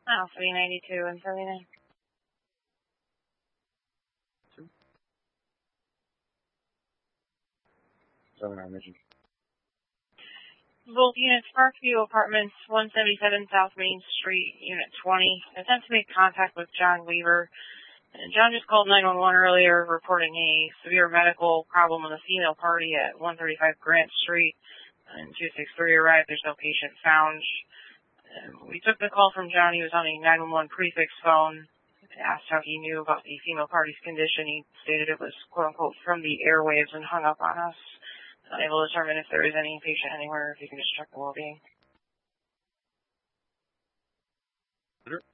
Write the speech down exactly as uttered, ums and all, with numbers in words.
Oh, three ninety-two and seventy-nine. seventy-nine mission. Both units, Parkview Apartments, one seventy-seven South Main Street, Unit twenty. Attempt to make contact with John Weaver. And John just called nine one one earlier, reporting a severe medical problem with a female party at one thirty-five Grant Street. And two six three arrived. There's no patient found. And we took the call from John. He was on a nine one one prefix phone. Asked how he knew about the female party's condition. He stated it was, quote-unquote, from the airwaves and hung up on us. Unable to determine if there is any patient anywhere, if you can just check the well-being.